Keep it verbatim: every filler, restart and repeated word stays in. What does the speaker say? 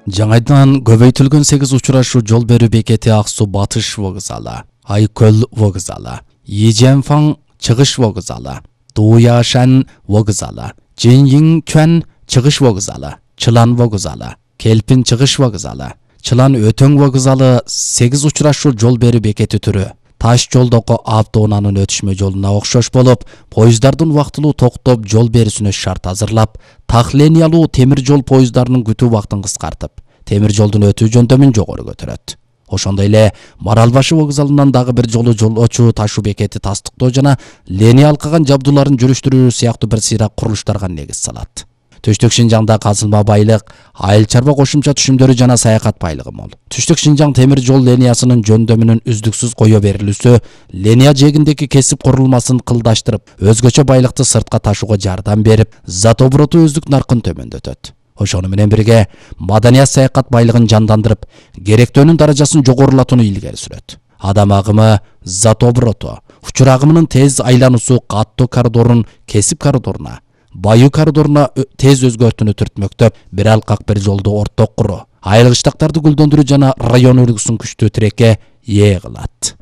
Жаңайдан көбөйтүлгөн сегиз учурашуу жол берүү бекети Ак-Суу батыш вокзалы, Айкөл вокзалы, Ижэнфаң чыгыш вокзалы, Дуяшан вокзалы, Жиньиңчуан чыгыш вокзалы, Чылан вокзалы, Келпин чыгыш вокзалы, Чылан өтөң вокзалы сегиз учурашуу жол берүү бекети түрү. Таш жолдогу автоунаанын өтүшмө жолуна окшош болуп, поезддардын убактылуу токтоп жол берүүсүнө шарт азырлап, так линиялуу темир жол поезддарынын күтүү убактын кыскартып, темир жолдун өтүү жөндөмүн жогору көтөрөт. Ошондой эле Маралбашы вокзалынан дагы бир жолу жолочу ташуу бекети тастыктоо жана линия алкаган жабдууларын жүрүштүрүү сыяктуу бир сыйра курулуштарга негиз салат. Түштүк Шинжаңда казылма байлык, айыл чарба кошумча түшүмдөрү жана саякат байлыгы мол. Түштүк Шинжаң темир жол линиясынын жөндөмүнүн үздүксүз кое берилүүсү линия жээгиндеги кесип курулмасын кылдаштырып, өзгөчө байлыкты сыртка ташууга жардам берип, зат обороту өздүк наркын төмөндөтөт. Ошону менен бирге маданият саякат байлыгын жандандырып, керектөөнүн даражасын жогорулатууну илгери сүрөт. Адам агымы, зат обороту, учур агымынын тез айлануусу каттуу коридорун кесип коридоруна, баюу коридоруна тез өзгөртүүнү түртмөктөп, бир алкак бир жолду орток куруу, айыл кыштактарды гүлдөндүрүү жана район үлгүсүн күчтүү тилекке ээ кылат.